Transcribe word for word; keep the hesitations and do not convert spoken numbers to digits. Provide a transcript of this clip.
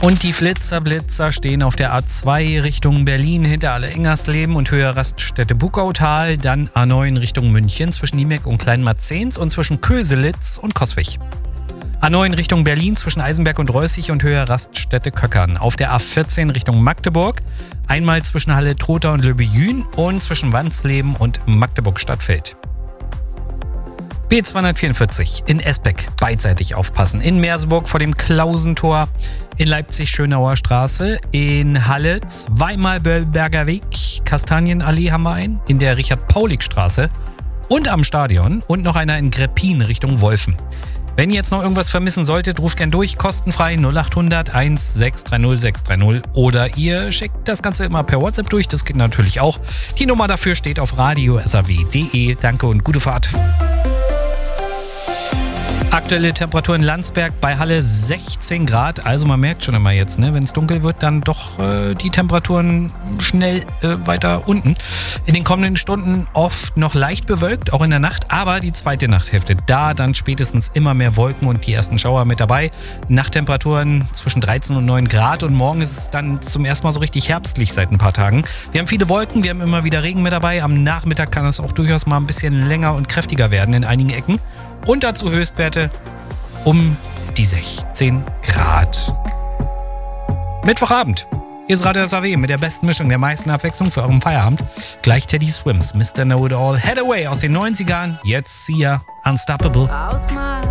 Und die Flitzer-Blitzer stehen auf der A zwei Richtung Berlin hinter Alle-Engersleben und Höhe Raststätte Buckautal, dann A neun Richtung München zwischen Niemek und Kleinmarzens und zwischen Köselitz und Coswig. A neun Richtung Berlin zwischen Eisenberg und Reußig und Höhe Raststätte Köckern. Auf der A vierzehn Richtung Magdeburg, einmal zwischen Halle-Trotha und Löbejün und zwischen Wansleben und Magdeburg-Stadtfeld. B zweihundertvierundvierzig in Esbeck, beidseitig aufpassen. In Merseburg vor dem Klausentor, in Leipzig Schönauer Straße, in Halle zweimal Böllberger Weg, Kastanienallee haben wir einen, in der Richard-Paulig-Straße und am Stadion und noch einer in Greppin Richtung Wolfen. Wenn ihr jetzt noch irgendwas vermissen solltet, ruft gern durch, kostenfrei null acht hundert eins sechs drei null sechs drei null oder ihr schickt das Ganze immer per WhatsApp durch, das geht natürlich auch. Die Nummer dafür steht auf radio s a w punkt de. Danke und gute Fahrt. Aktuelle Temperatur in Landsberg bei Halle sechzehn Grad. Also man merkt schon immer jetzt, ne, wenn es dunkel wird, dann doch äh, die Temperaturen schnell äh, weiter unten. In den kommenden Stunden oft noch leicht bewölkt, auch in der Nacht. Aber die zweite Nachthälfte, da dann spätestens immer mehr Wolken und die ersten Schauer mit dabei. Nachttemperaturen zwischen dreizehn und neun Grad. Und morgen ist es dann zum ersten Mal so richtig herbstlich seit ein paar Tagen. Wir haben viele Wolken, wir haben immer wieder Regen mit dabei. Am Nachmittag kann es auch durchaus mal ein bisschen länger und kräftiger werden in einigen Ecken. Und dazu Höchstwerte um die sechzehn Grad. Mittwochabend. Hier ist Radio S A W mit der besten Mischung der meisten Abwechslung für euren Feierabend. Gleich Teddy Swims, Mister Know It All, Head Away aus den neunzigern. Jetzt Sia, Unstoppable.